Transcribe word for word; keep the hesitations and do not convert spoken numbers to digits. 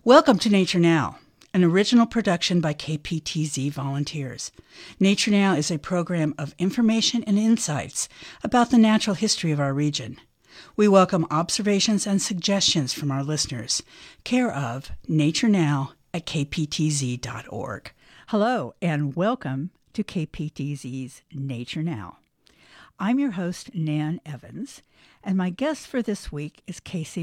Welcome to Nature Now, an original production by K P T Z volunteers. Nature Now is a program of information and insights about the natural history of our region. We welcome observations and suggestions from our listeners, care of Nature Now at k p t z dot org. Hello, and welcome to K P T Z's Nature Now. I'm your host, Nan Evans, and my guest for this week is Casey